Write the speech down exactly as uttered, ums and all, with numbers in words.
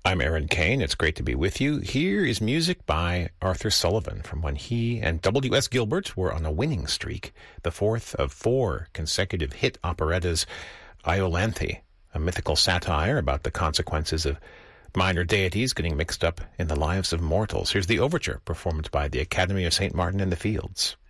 I'm Aaron Kane. It's great to be with you. Here is music by Arthur Sullivan from when he and W S. Gilbert were on a winning streak, the fourth of four consecutive hit operettas, Iolanthe, a mythical satire about the consequences of minor deities getting mixed up in the lives of mortals. Here's the overture performed by the Academy of Saint Martin in the Fields.